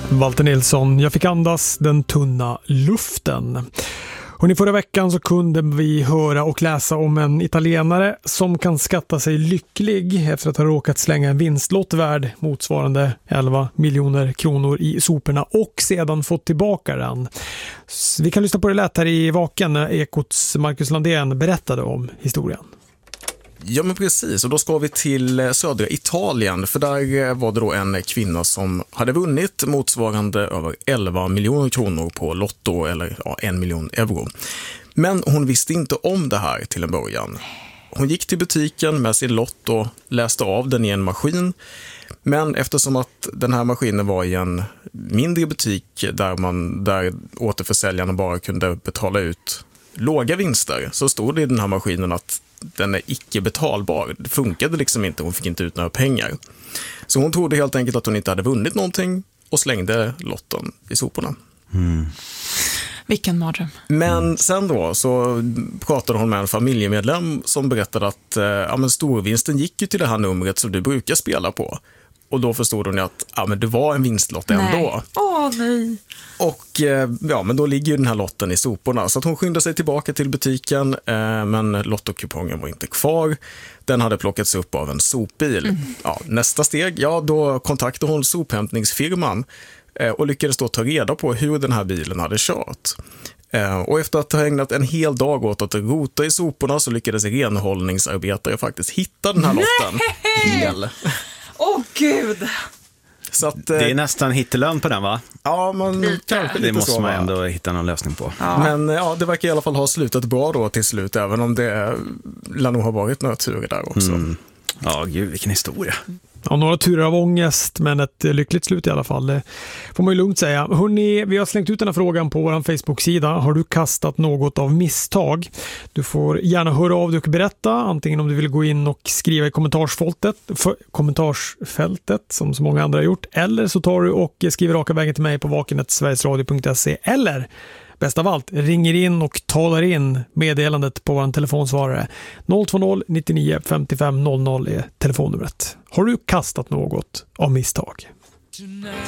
Walter Nilsson, jag fick andas den tunna luften. Och i förra veckan så kunde vi höra och läsa om en italienare som kan skatta sig lycklig efter att ha råkat slänga en vinstlott värd motsvarande 11 miljoner kronor i soporna och sedan fått tillbaka den. Vi kan lyssna på det lätt här i Vaken när Ekots Marcus Landén berättade om historien. Ja, men precis, och då ska vi till södra Italien, för där var det då en kvinna som hade vunnit motsvarande över 11 miljoner kronor på Lotto, eller 1 miljon euro. Men hon visste inte om det här till en början. Hon gick till butiken med sin lott och läste av den i en maskin. Men eftersom att den här maskinen var i en mindre butik där återförsäljarna bara kunde betala ut låga vinster, så stod det i den här maskinen att den är icke betalbar. Det funkade liksom inte, hon fick inte ut några pengar. Så hon trodde helt enkelt att hon inte hade vunnit någonting och slängde lotten i soporna. Vilken mardröm. Men sen då så pratade hon med en familjemedlem som berättade att men storvinsten gick ju till det här numret som du brukar spela på. Och då förstod hon att men det var en vinstlott ändå. Nej. Och men då ligger ju den här lotten i soporna. Så att hon skyndade sig tillbaka till butiken, men lottokupongen var inte kvar. Den hade plockats upp av en sopbil. Nästa steg, då kontaktade hon sophämtningsfirman och lyckades då ta reda på hur den här bilen hade kört. Och efter att ha ägnat en hel dag åt att rota i soporna så lyckades renhållningsarbetare faktiskt hitta den här lotten. Hel. Åh gud! Så att, det är nästan hittelön på den, va? Ja, man kanske lite det måste så, man ändå hitta någon lösning på. Ja. Men det verkar i alla fall ha slutat bra då till slut, även om det lär nog ha varit några turer där också. Ja, gud, vilken historia. Ja, några turer av ångest, men ett lyckligt slut i alla fall. Det får man ju lugnt säga. Hörrni, vi har slängt ut den här frågan på vår Facebook-sida. Har du kastat något av misstag? Du får gärna höra av dig och berätta, antingen om du vill gå in och skriva i kommentarsfältet som så många andra har gjort, eller så tar du och skriver raka vägen till mig på vaken@sverigesradio.se, eller bäst av allt, ringer in och talar in meddelandet på vår telefonsvarare. 020 99 55 00 är telefonnumret. Har du kastat något av misstag?